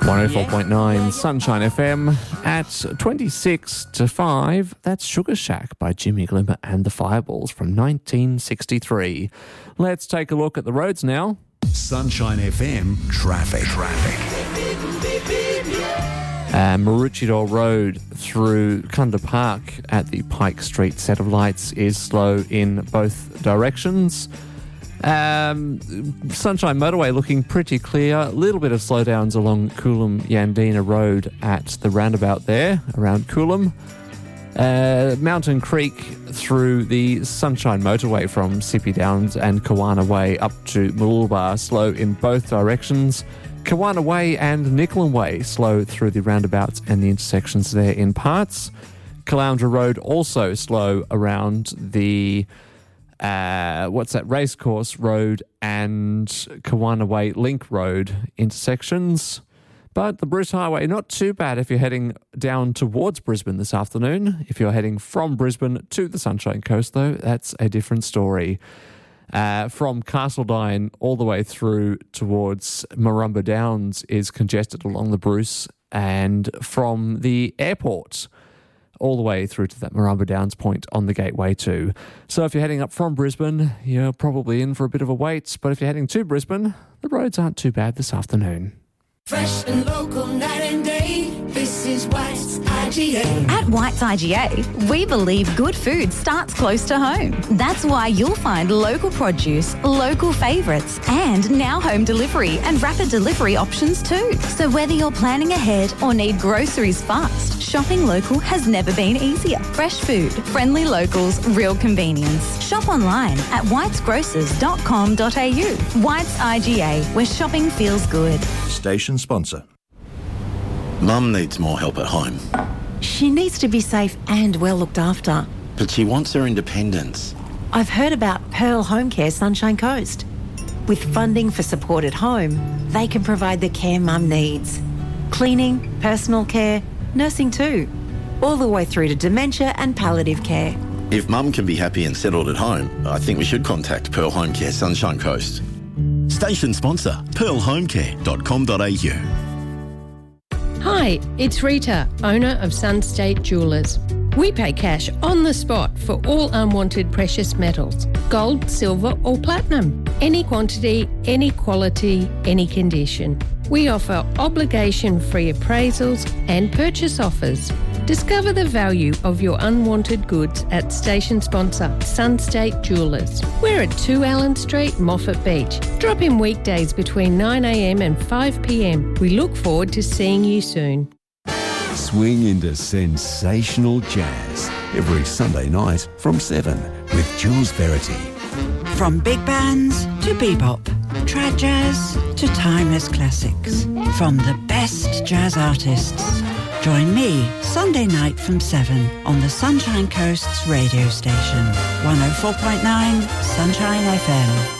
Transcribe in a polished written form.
104.9 Sunshine FM at 26 to 5. That's Sugar Shack by Jimmy Glimmer and the Fireballs from 1963. Let's take a look at the roads now. Sunshine FM traffic. Maroochydore Road through Kunda Park at the Pike Street set of lights is slow in both directions. Sunshine Motorway looking pretty clear. A little bit of slowdowns along Coolum-Yandina Road at the roundabout there, around Coolum. Mountain Creek through the Sunshine Motorway from Sippy Downs and Kawana Way up to Mooloolaba, slow in both directions. Kawana Way and Nicklin Way slow through the roundabouts and the intersections there in parts. Caloundra Road also slow around the Racecourse Road and Kawana Way Link Road intersections. But the Bruce Highway, not too bad if you're heading down towards Brisbane this afternoon. If you're heading from Brisbane to the Sunshine Coast, though, that's a different story. From Castledine all the way through towards Marumba Downs is congested along the Bruce, and from the airport all the way through to that Marumba Downs point on the Gateway too. So if you're heading up from Brisbane, you're probably in for a bit of a wait, but if you're heading to Brisbane, the roads aren't too bad this afternoon. Fresh and local night and day, this is White's IGA. At White's IGA, we believe good food starts close to home. That's why you'll find local produce, local favourites, and now home delivery and rapid delivery options too. So whether you're planning ahead or need groceries fast, shopping local has never been easier. Fresh food, friendly locals, real convenience. Shop online at whitesgrocers.com.au. White's IGA, where shopping feels good. Station sponsor. Mum needs more help at home, She needs to be safe and well looked after. but she wants her independence. I've heard about Pearl Home Care Sunshine Coast. With funding for support at home, they can provide the care Mum needs. Cleaning, personal care, nursing too. All the way through to dementia and palliative care. If Mum can be happy and settled at home, I think we should contact Pearl Home Care Sunshine Coast. Station sponsor, pearlhomecare.com.au. Hi, it's Rita, owner of Sunstate Jewellers. We pay cash on the spot for all unwanted precious metals, gold, silver or platinum. Any quantity, any quality, any condition. We offer obligation-free appraisals and purchase offers. Discover the value of your unwanted goods at station sponsor Sunstate Jewellers. We're at 2 Allen Street, Moffat Beach. Drop in weekdays between 9 a.m. and 5 p.m. We look forward to seeing you soon. Swing into sensational jazz every Sunday night from 7 with Jules Verity. From big bands to bebop, trad jazz to timeless classics. From the best jazz artists. Join me Sunday night from 7 on the Sunshine Coast's radio station. 104.9 Sunshine FM.